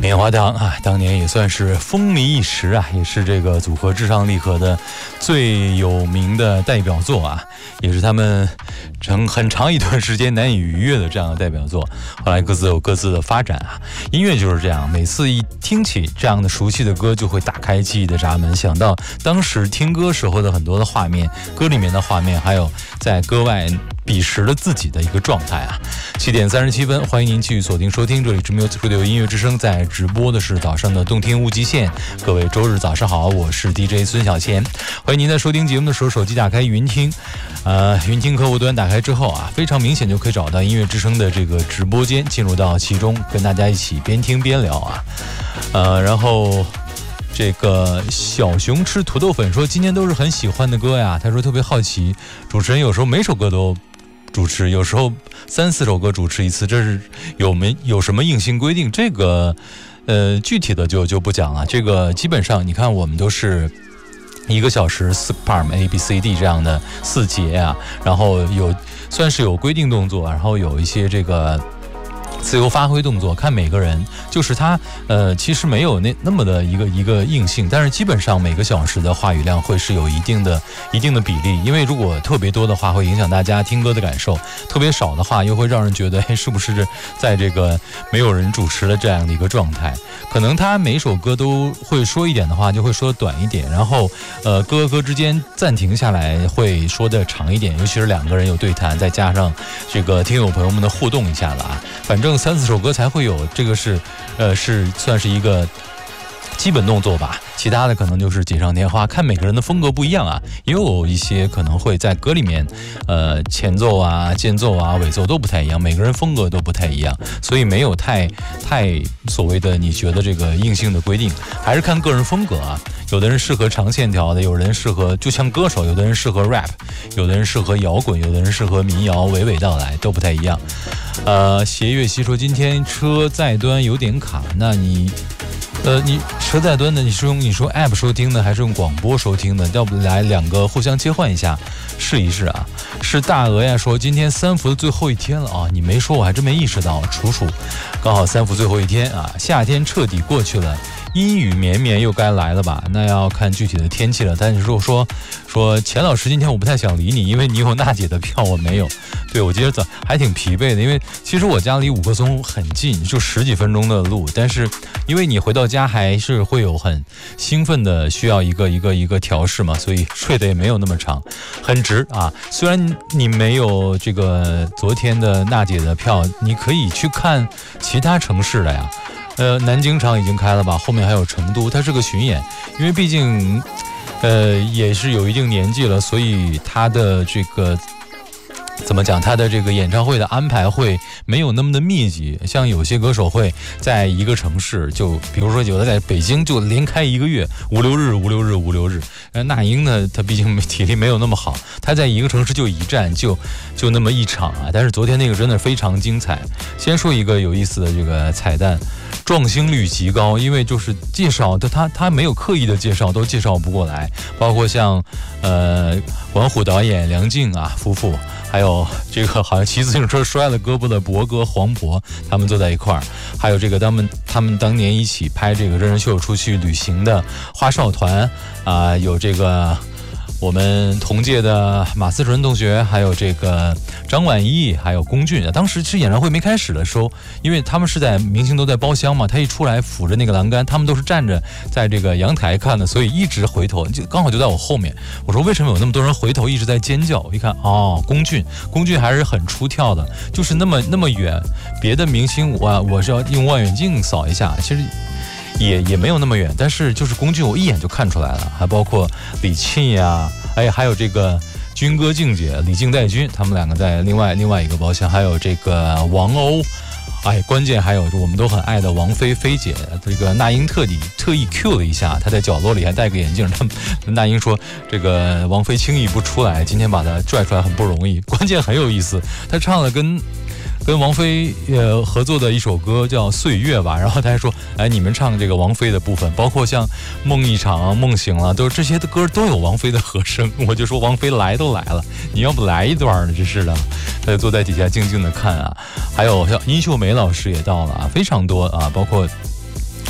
棉花糖啊，当年也算是风靡一时啊，也是这个组合至上励合的最有名的代表作啊，也是他们很长一段时间难以逾越的这样的代表作。后来各自有各自的发展啊，音乐就是这样，每次一听起这样的熟悉的歌，就会打开记忆的闸门，想到当时听歌时候的很多的画面，歌里面的画面，还有在歌外彼时的自己的一个状态啊。7点37分，欢迎您继续锁定收听，这里是 Music Radio 音乐之声，在直播的是早上的动听无极限。各位周日早上好，我是 DJ 孙小贤，欢迎您在收听节目的时候手机打开云听，云听客户端打开之后啊，非常明显就可以找到音乐之声的这个直播间，进入到其中，跟大家一起边听边聊啊，然后。这个小熊吃土豆粉说今天都是很喜欢的歌呀，他说特别好奇，主持人有时候每首歌都主持，有时候3、4首歌主持一次，这是有什么硬性规定？这个具体的就不讲了，这个基本上你看我们都是1个小时4 part ABCD 这样的4节啊，然后算是有规定动作，然后有一些这个自由发挥动作，看每个人，就是他其实没有那么的一个硬性，但是基本上每个小时的话语量会是有一定的比例，因为如果特别多的话会影响大家听歌的感受，特别少的话又会让人觉得是不是在这个没有人主持的这样的一个状态。可能他每首歌都会说一点的话就会说短一点，然后歌和歌之间暂停下来会说的长一点，尤其是2个人有对谈，再加上这个听友朋友们的互动一下了啊，反正3、4首歌才会有，这个是算是一个基本动作吧，其他的可能就是锦上添花，看每个人的风格不一样啊，也有一些可能会在歌里面前奏啊、间奏啊、尾奏都不太一样，每个人风格都不太一样，所以没有太所谓的你觉得这个硬性的规定，还是看个人风格啊。有的人适合长线条的，有人适合就像歌手，有的人适合 rap， 有的人适合摇滚，有的人适合民谣，娓娓道来都不太一样。斜月溪说今天车在端有点卡，那你车在端的你说 app 收听的还是用广播收听的？要不来2个互相切换一下试一试啊？是大鹅呀说今天3伏的最后一天了啊，你没说我还真没意识到，楚刚好3伏最后一天啊，夏天彻底过去了，阴雨绵绵又该来了吧？那要看具体的天气了。但是如果说钱老师今天我不太想理你，因为你有娜姐的票我没有。对，我今天还挺疲惫的，因为其实我家离5棵松很近，就10几分钟的路，但是因为你回到家还是会有很兴奋的需要一个调试嘛，所以睡得也没有那么长，很值啊。虽然你没有这个昨天的娜姐的票，你可以去看其他城市的呀。南京场已经开了吧，后面还有成都，它是个巡演，因为毕竟也是有一定年纪了，所以他的这个怎么讲，他的这个演唱会的安排会没有那么的密集，像有些歌手会在一个城市，就比如说有的在北京就连开1个月，5、6日。那英呢，他毕竟体力没有那么好，他在一个城市就一站，就那么一场啊。但是昨天那个真的非常精彩。先说一个有意思的这个彩蛋，撞星率极高，因为就是介绍他没有刻意的介绍，都介绍不过来，包括像管虎导演梁静啊夫妇，还有这个好像骑自行车摔了胳膊的博哥黄渤，他们坐在一块儿，还有这个他们当年一起拍这个真人秀出去旅行的花少团啊，有这个我们同届的马思纯同学，还有这个张晚意，还有龚俊。当时其实演唱会没开始的时候，因为他们是在明星都在包厢嘛，他一出来扶着那个栏杆，他们都是站着在这个阳台看的，所以一直回头，就刚好就在我后面。我说为什么有那么多人回头一直在尖叫？我一看哦，龚俊还是很出挑的，就是那么远，别的明星我是要用望远镜扫一下，其实也没有那么远，但是就是龚俊我一眼就看出来了，还包括李沁呀，还有这个军哥静姐李静带军，他们2个在另外一个包厢，还有这个王鸥，关键还有我们都很爱的王菲姐，这个那英特意 Q 了一下，她在角落里还戴个眼镜，那英说这个王菲轻易不出来，今天把她拽出来很不容易，关键很有意思，她唱了跟王菲合作的一首歌叫《岁月》吧，然后他还说，你们唱这个王菲的部分，包括像《梦一场》《梦醒了》，都这些的歌都有王菲的和声，我就说王菲来都来了，你要不来一段呢？真是的，他就坐在底下静静的看啊。还有像殷秀梅老师也到了啊，非常多啊，包括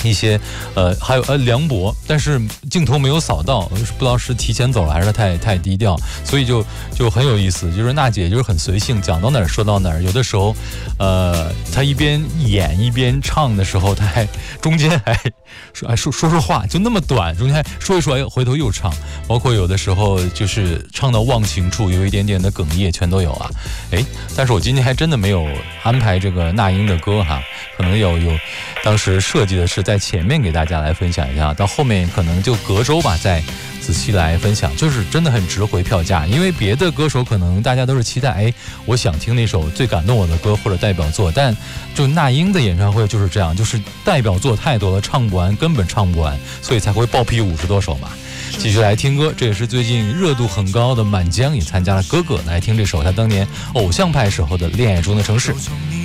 一些还有梁博，但是镜头没有扫到，不知道是提前走了还是太低调，所以就很有意思。就是娜姐就是很随性，讲到哪儿说到哪儿。有的时候她一边演一边唱的时候，她还中间还说话，就那么短，中间还说一说，回头又唱。包括有的时候就是唱到忘情处，有一点点的哽咽，全都有啊。但是我今天还真的没有安排这个那英的歌哈，可能有当时设计的是在前面给大家来分享一下，到后面可能就隔周吧再仔细来分享，就是真的很值回票价。因为别的歌手可能大家都是期待我想听那首最感动我的歌或者代表作，但就那英的演唱会就是这样，就是代表作太多了，唱不完，根本唱不完，所以才会爆批50多首嘛。继续来听歌，这也是最近热度很高的满江也参加了哥哥，来听这首他当年偶像派时候的恋爱中的城市。